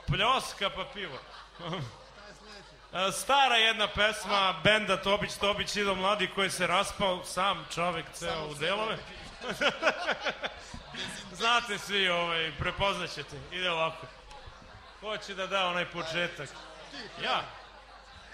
Pljoska pa pivo. Stara jedna pesma benda Tobić Ido Mladi koji se raspao, sam čovek ceo u delove. Znate svi, prepoznaćete. Ide ovako. Ko će da da onaj početak? Ja.